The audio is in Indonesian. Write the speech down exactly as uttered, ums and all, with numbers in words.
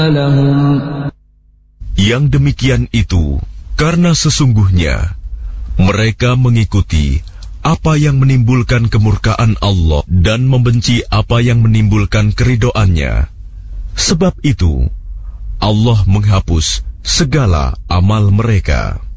لهم. Yang demikian itu karena sesungguhnya mereka mengikuti apa yang menimbulkan kemurkaan Allah dan membenci apa yang menimbulkan keridoannya. Sebab itu Allah menghapus segala amal mereka.